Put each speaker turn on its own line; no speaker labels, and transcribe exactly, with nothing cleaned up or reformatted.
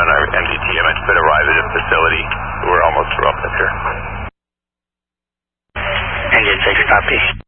on our M D T M X bid arrive at the facility. We're almost through up here.
Engine six, copy.